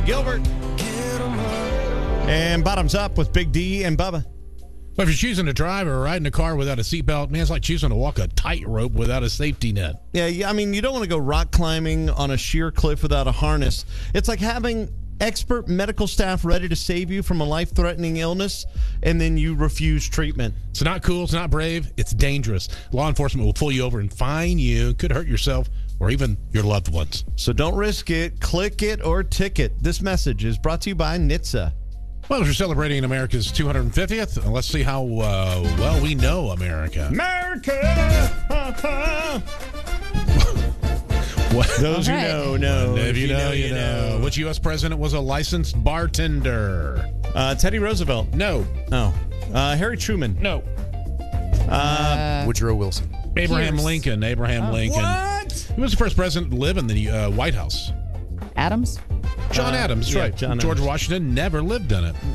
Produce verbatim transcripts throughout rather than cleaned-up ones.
Gilbert. And Bottoms Up with Big D and Bubba. But if you're choosing to drive or ride in a car without a seatbelt, man, it's like choosing to walk a tightrope without a safety net. Yeah, yeah, I mean, you don't want to go rock climbing on a sheer cliff without a harness. It's like having expert medical staff ready to save you from a life-threatening illness, and then you refuse treatment. It's not cool. It's not brave. It's dangerous. Law enforcement will pull you over and fine you. Could hurt yourself or even your loved ones. So don't risk it. Click it or ticket. This message is brought to you by N H T S A. Well, we're celebrating America's two hundred fiftieth. And let's see how uh, well we know America. America! What? Those All who right. know, know. If you know, you know. Which U S president was a licensed bartender? Uh, Teddy Roosevelt. No. No. Uh, Harry Truman. No. Uh, Woodrow Wilson. Abraham Pierce. Lincoln. Abraham Lincoln. what? He was the first president to live in the uh, White House. Adams? John Uh, Adams, yeah, right. John George Adams. Washington never lived in it.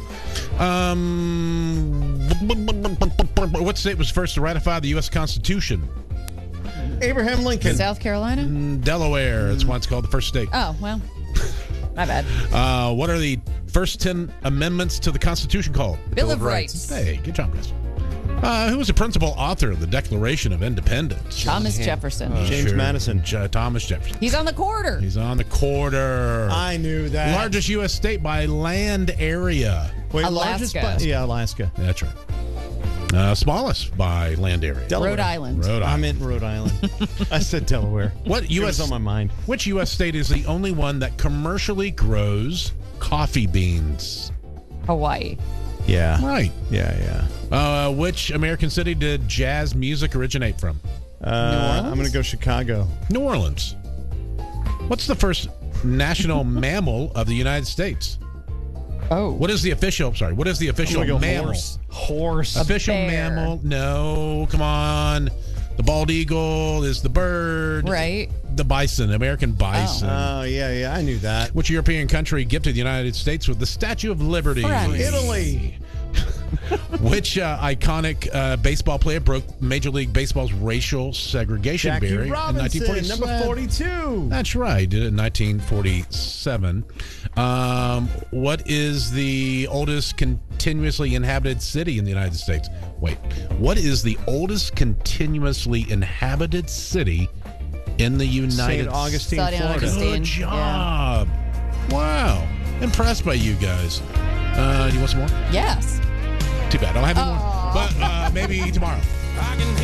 Um, what state was first to ratify the U S Constitution? Abraham Lincoln. South Carolina? Delaware. That's why it's called the first state. Oh, well. My bad. Uh, what are the first ten amendments to the Constitution called? Bill of Rights. Hey, good job, guys. Uh, who was the principal author of the Declaration of Independence? Thomas Jefferson. James Madison. J- Thomas Jefferson. He's on the quarter. He's on the quarter. I knew that. Largest U S state by land area. Wait, Alaska. largest by- yeah, Alaska. That's right. Uh, smallest by land area. Delaware. Rhode Island. Rhode I Island. meant Rhode Island. I said Delaware. What It U was S on my mind. Which U S state is the only one that commercially grows coffee beans? Hawaii. Yeah. Right. Yeah, yeah. Uh, which American city did jazz music originate from? Uh, Orleans? I'm going to go Chicago. New Orleans. What's the first national mammal of the United States? Oh. What is the official? Sorry. What is the official I'm gonna go mammal? Horse. Horse. Official bear. mammal? No. Come on. The bald eagle is the bird. Right. The bison. American bison. Oh, yeah, yeah. I knew that. Which European country gifted the United States with the Statue of Liberty? France. Italy. Which uh, iconic uh, baseball player broke Major League Baseball's racial segregation Jackie barrier in Robinson, nineteen forty-seven? number forty-two. That's right. Did it in nineteen forty-seven. Um, what is the oldest continuously inhabited city in the United States? Wait. What is the oldest continuously inhabited city in the United Saint States? Augustine, Saint Florida. Augustine. Good job. Wow. Impressed by you guys. Uh, do you want some more? Yes. Too bad. I don't have any Aw. more. But uh, maybe tomorrow. I can